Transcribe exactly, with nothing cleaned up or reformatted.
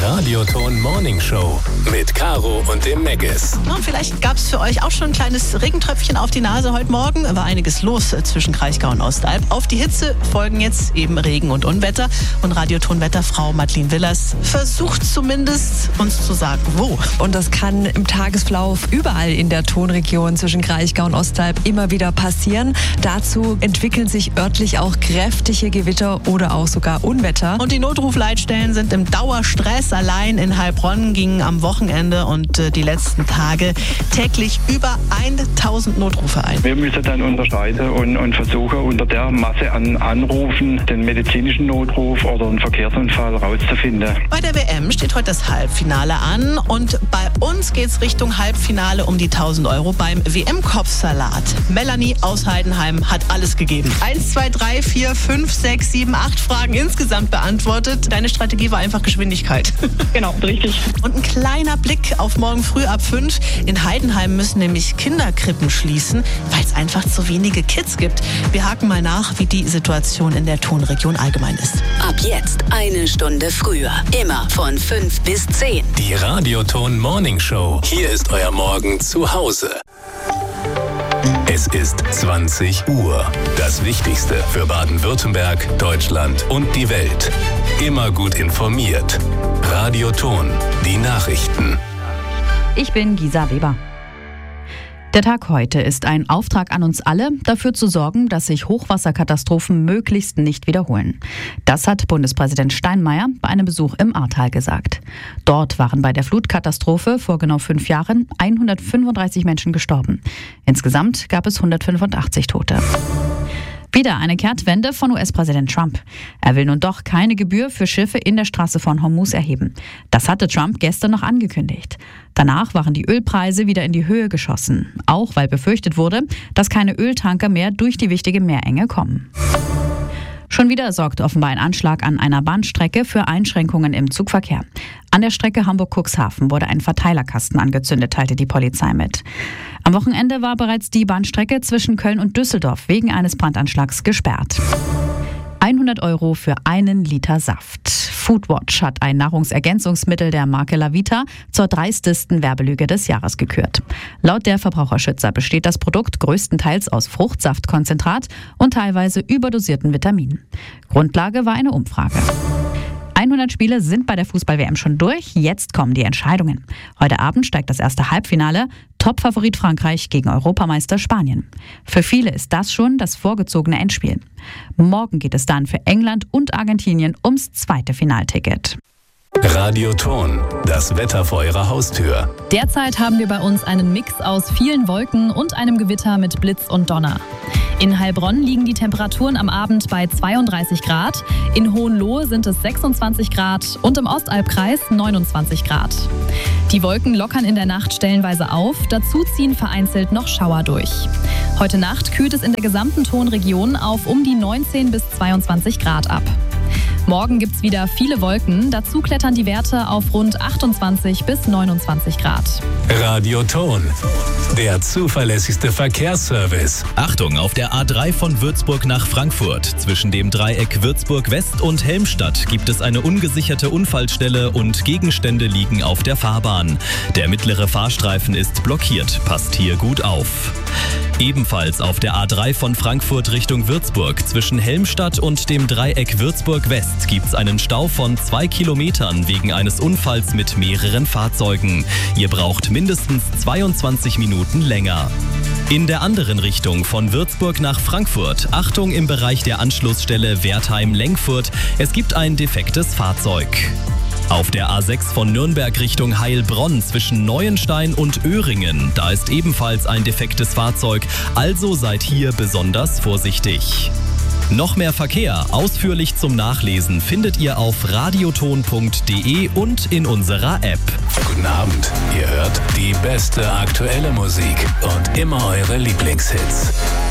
Radioton Morning Show mit Caro und dem Meggis. Ja, vielleicht gab es für euch auch schon ein kleines Regentröpfchen auf die Nase heute Morgen. War einiges los zwischen Kraichgau und Ostalb. Auf die Hitze folgen jetzt eben Regen und Unwetter. Und Radioton-Wetterfrau Madeleine Willers versucht zumindest uns zu sagen, wo. Und das kann im Tagesverlauf überall in der Tonregion zwischen Kraichgau und Ostalb immer wieder passieren. Dazu entwickeln sich örtlich auch kräftige Gewitter oder auch sogar Unwetter. Und die Notrufleitstellen sind im Dauerstress. Allein in Heilbronn gingen am Wochenende und äh, die letzten Tage täglich über tausend Notrufe ein. Wir müssen dann unterscheiden und, und versuchen, unter der Masse an Anrufen den medizinischen Notruf oder einen Verkehrsunfall rauszufinden. Bei der W M steht heute das Halbfinale an und bei uns geht es Richtung Halbfinale um die tausend Euro beim W M-Kopfsalat. Melanie aus Heidenheim hat alles gegeben. Eins, zwei, drei, vier, fünf, sechs, sieben, acht Fragen insgesamt beantwortet. Deine Strategie war einfach Geschwindigkeit. Genau, richtig. Und ein kleiner Blick auf morgen früh ab fünf. In Heidenheim müssen nämlich Kinderkrippen schließen, weil es einfach zu wenige Kids gibt. Wir haken mal nach, wie die Situation in der Tonregion allgemein ist. Ab jetzt eine Stunde früher. Immer von fünf bis zehn. Die Radioton Morning Show. Hier ist euer Morgen zu Hause. Es ist zwanzig Uhr. Das Wichtigste für Baden-Württemberg, Deutschland und die Welt. Immer gut informiert. Radioton, die Nachrichten. Ich bin Gisa Weber. Der Tag heute ist ein Auftrag an uns alle, dafür zu sorgen, dass sich Hochwasserkatastrophen möglichst nicht wiederholen. Das hat Bundespräsident Steinmeier bei einem Besuch im Ahrtal gesagt. Dort waren bei der Flutkatastrophe vor genau fünf Jahren hundertfünfunddreißig Menschen gestorben. Insgesamt gab es hundertfünfundachtzig Tote. Wieder eine Kehrtwende von U S-Präsident Trump. Er will nun doch keine Gebühr für Schiffe in der Straße von Hormuz erheben. Das hatte Trump gestern noch angekündigt. Danach waren die Ölpreise wieder in die Höhe geschossen. Auch weil befürchtet wurde, dass keine Öltanker mehr durch die wichtige Meerenge kommen. Schon wieder sorgt offenbar ein Anschlag an einer Bahnstrecke für Einschränkungen im Zugverkehr. An der Strecke Hamburg-Cuxhaven wurde ein Verteilerkasten angezündet, teilte die Polizei mit. Am Wochenende war bereits die Bahnstrecke zwischen Köln und Düsseldorf wegen eines Brandanschlags gesperrt. hundert Euro für einen Liter Saft. Foodwatch hat ein Nahrungsergänzungsmittel der Marke Lavita zur dreistesten Werbelüge des Jahres gekürt. Laut der Verbraucherschützer besteht das Produkt größtenteils aus Fruchtsaftkonzentrat und teilweise überdosierten Vitaminen. Grundlage war eine Umfrage. hundert Spiele sind bei der Fußball-W M schon durch. Jetzt kommen die Entscheidungen. Heute Abend steigt das erste Halbfinale. Topfavorit Frankreich gegen Europameister Spanien. Für viele ist das schon das vorgezogene Endspiel. Morgen geht es dann für England und Argentinien ums zweite Finalticket. Radioton, das Wetter vor eurer Haustür. Derzeit haben wir bei uns einen Mix aus vielen Wolken und einem Gewitter mit Blitz und Donner. In Heilbronn liegen die Temperaturen am Abend bei zweiunddreißig Grad, in Hohenlohe sind es sechsundzwanzig Grad und im Ostalbkreis neunundzwanzig Grad. Die Wolken lockern in der Nacht stellenweise auf, dazu ziehen vereinzelt noch Schauer durch. Heute Nacht kühlt es in der gesamten Tonregion auf um die neunzehn bis zweiundzwanzig Grad ab. Morgen gibt es wieder viele Wolken, dazu klettern die Werte auf rund achtundzwanzig bis neunundzwanzig Grad. Radioton, der zuverlässigste Verkehrsservice. Achtung, auf der A drei von Würzburg nach Frankfurt. Zwischen dem Dreieck Würzburg West und Helmstadt gibt es eine ungesicherte Unfallstelle und Gegenstände liegen auf der Fahrbahn. Der mittlere Fahrstreifen ist blockiert, passt hier gut auf. Ebenfalls auf der A drei von Frankfurt Richtung Würzburg. Zwischen Helmstadt und dem Dreieck Würzburg West gibt es einen Stau von zwei Kilometern wegen eines Unfalls mit mehreren Fahrzeugen. Ihr braucht mindestens zweiundzwanzig Minuten länger. In der anderen Richtung von Würzburg nach Frankfurt. Achtung im Bereich der Anschlussstelle Wertheim-Lengfurt. Es gibt ein defektes Fahrzeug. Auf der A sechs von Nürnberg Richtung Heilbronn zwischen Neuenstein und Öhringen. Da ist ebenfalls ein defektes Fahrzeug, also seid hier besonders vorsichtig. Noch mehr Verkehr, ausführlich zum Nachlesen, findet ihr auf radioton punkt de und in unserer App. Guten Abend, ihr hört die beste aktuelle Musik und immer eure Lieblingshits.